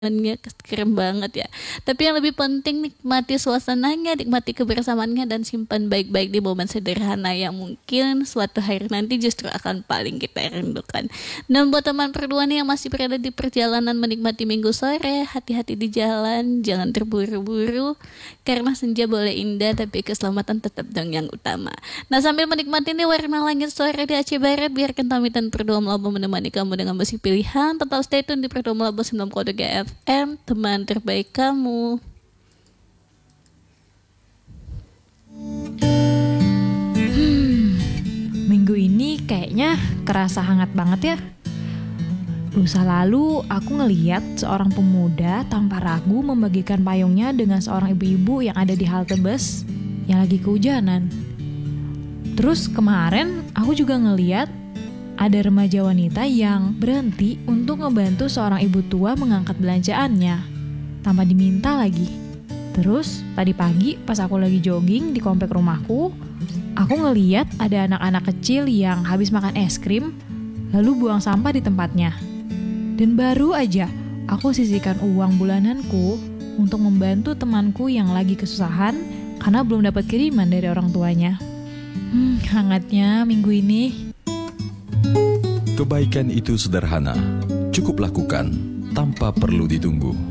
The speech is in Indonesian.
keren banget ya. Tapi yang lebih penting nikmati suasananya, nikmati kebersamaannya dan simpan baik-baik di momen sederhana yang mungkin suatu hari nanti justru akan paling kita rindukan. Dan buat teman perduaan yang masih berada di perjalanan menikmati minggu sore, hati-hati di jalan, jangan terburu-buru karena senja boleh indah tapi keselamatan tetap dong yang utama. Nah, sambil menikmati nih warna langit sore di Aceh Barat, biarkan pamitan Perdoa Melabo menemani kamu dengan musik pilihan. Tetap stay tune di Perdoa Melabo 90.3 FM, teman terbaik kamu. Minggu ini kayaknya kerasa hangat banget ya. Lusa lalu aku ngeliat seorang pemuda tanpa ragu membagikan payungnya dengan seorang ibu-ibu yang ada di halte bus yang lagi kehujanan. Terus kemarin aku juga ngeliat ada remaja wanita yang berhenti untuk ngebantu seorang ibu tua mengangkat belanjaannya tanpa diminta lagi. Terus tadi pagi pas aku lagi jogging di komplek rumahku, aku ngeliat ada anak-anak kecil yang habis makan es krim lalu buang sampah di tempatnya. Dan baru aja aku sisihkan uang bulananku untuk membantu temanku yang lagi kesusahan karena belum dapat kiriman dari orang tuanya. Hangatnya minggu ini. Kebaikan itu sederhana, cukup lakukan tanpa perlu ditunggu.